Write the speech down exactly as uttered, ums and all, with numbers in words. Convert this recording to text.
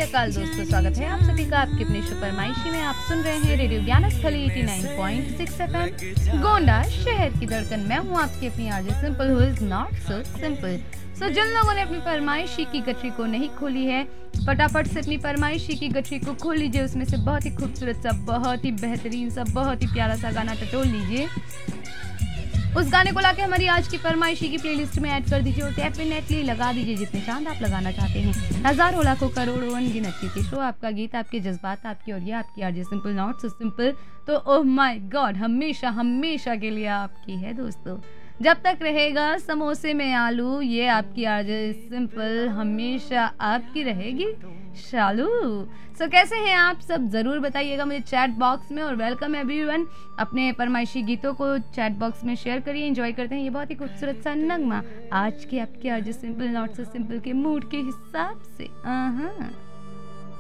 अकाल दोस्तों, स्वागत है आप सभी का आपके अपने शो फरमाइशी में। आप सुन रहे हैं रेडियो ज्ञान स्थली नवासी पॉइंट सिक्स एफएम गोंडा शहर की धड़कन। मैं हूँ आपकी अपनी RJ simple, who is not so simple. सो जिन लोगों ने अपनी फरमाइशी की गठरी को नहीं खोली है, फटाफट से अपनी फरमाइशी की गठरी को खोल लीजिए। उसमें से बहुत ही खूबसूरत सा, बहुत ही बेहतरीन सा, बहुत ही प्यारा सा गाना टटोल लीजिए। उस गाने को लाके हमारी आज की फरमाइशी की प्लेलिस्ट में ऐड कर दीजिए और डेफिनेटली लगा दीजिए जितने चांद आप लगाना चाहते हैं। हजारों लाखों करोड़ों अनगिनत के शो, आपका गीत, आपके जज्बात, आपकी और ये आपकी RJ simple, not so simple. तो ओह माय गॉड, हमेशा हमेशा के लिए आपकी है दोस्तों। जब तक रहेगा समोसे में आलू, ये आपकी आरजे सिंपल हमेशा आपकी रहेगी शालू। सो so, कैसे हैं आप सब, जरूर बताइएगा मुझे चैट बॉक्स में। और वेलकम एवरीवन, अपने फरमाइशी गीतों को चैट बॉक्स में शेयर करिए, एंजॉय करते हैं ये बहुत ही खूबसूरत सा नगमा आज के आपके RJ simple, not so simple के मूड के हिसाब से।